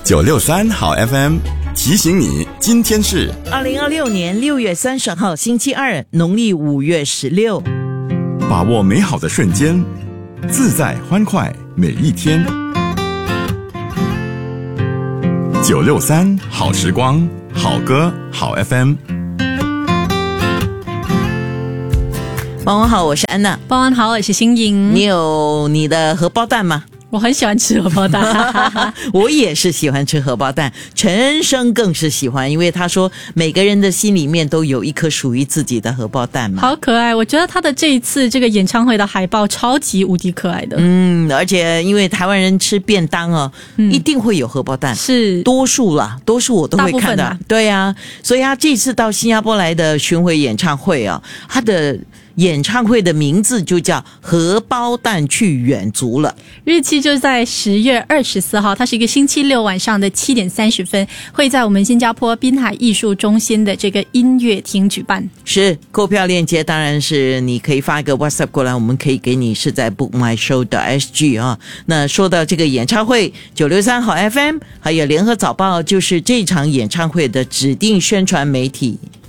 963好 FM 提醒你，今天是 2026年6月30号星期二，农历5月16。 把握美好的瞬间，自在欢快每一天。963好时光，好歌好 FM。 傍晚好，我是安娜。 傍晚好，我是新颖。 你有你的荷包蛋吗？ 我很喜欢吃荷包蛋我也是喜欢吃荷包蛋，陈生更是喜欢，因为他说每个人的心里面都有一颗属于自己的荷包蛋嘛。 好可爱，我觉得他的这一次这个演唱会的海报超级无敌可爱的。 而且因为台湾人吃便当哦，一定会有荷包蛋， 是多数我都会看的。对啊，所以他这次到新加坡来的巡回演唱会啊，他的演唱会的名字就叫荷包蛋去远足了， 日期就在10月24号，它是一个星期六晚上的7点30分，会在我们新加坡滨海艺术中心的这个音乐厅举办。 是购票链接当然是你可以发一个 WhatsApp 过来，我们可以给你，是在 bookmyshow.sg 啊。那说到这个演唱会，963好 FM 还有联合早报就是这场演唱会的指定宣传媒体。